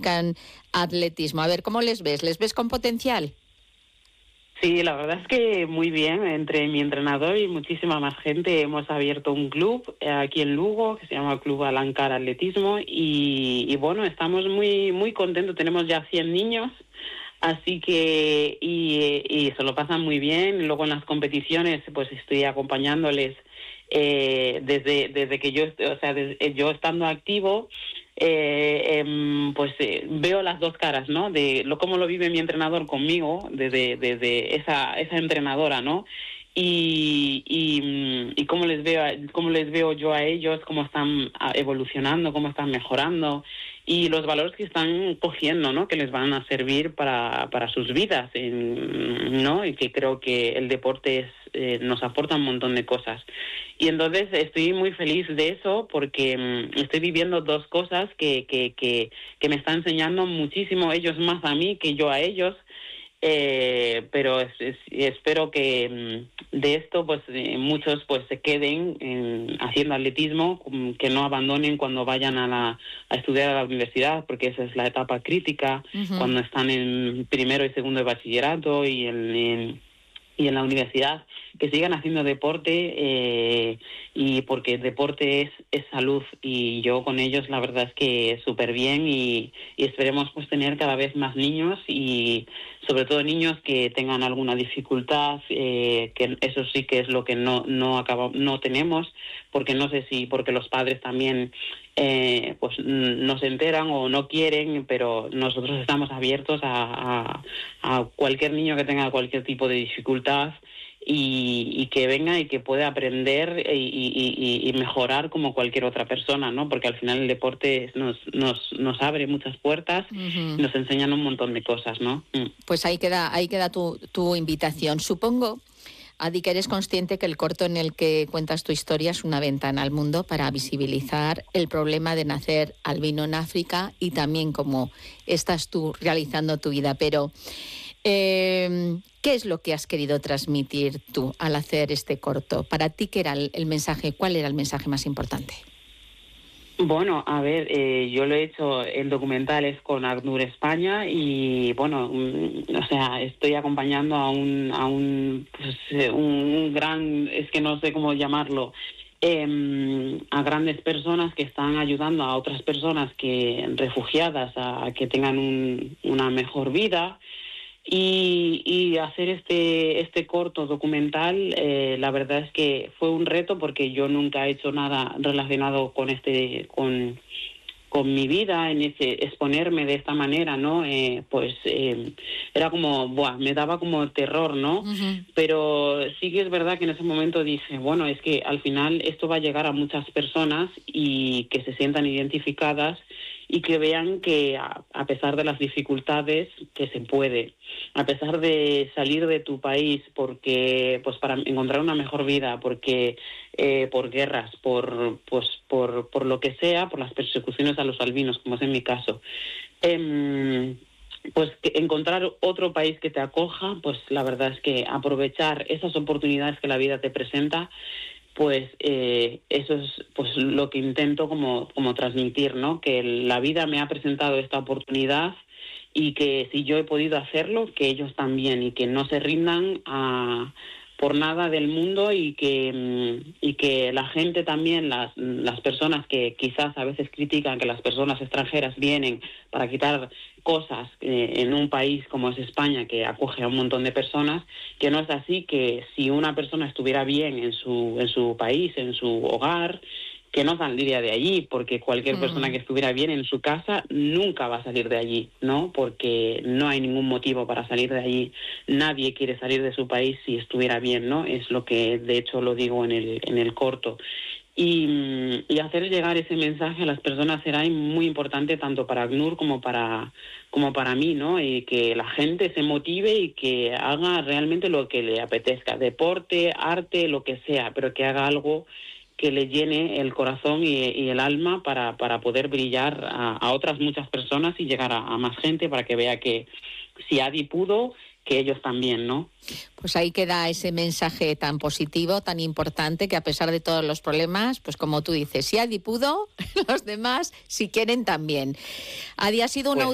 practican atletismo. A ver, ¿cómo les ves? ¿Les ves con potencial? Sí, la verdad es que muy bien. Entre mi entrenador y muchísima más gente hemos abierto un club aquí en Lugo que se llama Club Alancar Atletismo y bueno, estamos muy contentos. Tenemos ya 100 niños, así que y se lo pasan muy bien. Luego en las competiciones pues estoy acompañándoles desde que yo estando activo. Veo las dos caras, ¿no? De cómo lo vive mi entrenador conmigo, desde esa entrenadora, ¿no? Y cómo les veo yo a ellos, cómo están evolucionando, cómo están mejorando y los valores que están cogiendo, ¿no? Que les van a servir para sus vidas, ¿no? Y que creo que el deporte nos aporta un montón de cosas. Y entonces estoy muy feliz de eso porque estoy viviendo dos cosas que me están enseñando muchísimo, ellos más a mí que yo a ellos. Pero espero que de esto pues muchos pues se queden haciendo atletismo, que no abandonen cuando vayan a estudiar a la universidad, porque esa es la etapa crítica, cuando están en primero y segundo de bachillerato y en la universidad, que sigan haciendo deporte y porque el deporte es salud y yo con ellos la verdad es que súper bien y esperemos pues tener cada vez más niños y sobre todo niños que tengan alguna dificultad, que eso sí que es lo que no tenemos, porque no sé si porque los padres también pues no se enteran o no quieren, pero nosotros estamos abiertos a cualquier niño que tenga cualquier tipo de dificultad y que venga y que pueda aprender y mejorar como cualquier otra persona, ¿no? Porque al final el deporte nos abre muchas puertas, nos enseñan un montón de cosas, ¿no? Pues ahí queda tu invitación. Supongo, Adi, que eres consciente que el corto en el que cuentas tu historia es una ventana al mundo para visibilizar el problema de nacer albino en África y también cómo estás tú realizando tu vida. Pero, ¿qué es lo que has querido transmitir tú al hacer este corto? Para ti, ¿qué era el mensaje? ¿Cuál era el mensaje más importante? Bueno, a ver, yo lo he hecho en documentales con ACNUR España y bueno, o sea, estoy acompañando a un gran, es que no sé cómo llamarlo, a grandes personas que están ayudando a otras personas refugiadas a que tengan una mejor vida. Y hacer este corto documental, la verdad es que fue un reto porque yo nunca he hecho nada relacionado con mi vida, exponerme de esta manera, ¿no? Era como, me daba como terror, ¿no? Pero sí que es verdad que en ese momento dije, bueno, es que al final esto va a llegar a muchas personas y que se sientan identificadas y que vean que a pesar de las dificultades que se puede, a pesar de salir de tu país porque pues para encontrar una mejor vida, porque por guerras, por lo que sea, por las persecuciones a los albinos, como es en mi caso, pues que encontrar otro país que te acoja, pues la verdad es que aprovechar esas oportunidades que la vida te presenta, pues eso es pues lo que intento como transmitir, ¿no? Que la vida me ha presentado esta oportunidad y que si yo he podido hacerlo, que ellos también, y que no se rindan por nada del mundo y que la gente también, las personas que quizás a veces critican que las personas extranjeras vienen para quitar cosas en un país como es España, que acoge a un montón de personas, que no es así, que si una persona estuviera bien en su país, en su hogar, que no saldría de allí, porque cualquier persona que estuviera bien en su casa nunca va a salir de allí, ¿no? Porque no hay ningún motivo para salir de allí. Nadie quiere salir de su país si estuviera bien, ¿no? Es lo que, de hecho, lo digo en el corto. Y hacer llegar ese mensaje a las personas será muy importante tanto para ACNUR como para mí, ¿no? Y que la gente se motive y que haga realmente lo que le apetezca, deporte, arte, lo que sea, pero que haga algo que le llene el corazón y el alma para poder brillar a otras muchas personas y llegar a más gente para que vea que si Adi pudo, que ellos también, ¿no? Pues ahí queda ese mensaje tan positivo, tan importante, que a pesar de todos los problemas, pues como tú dices, si Adi pudo, los demás, si quieren, también. Adi, ha sido una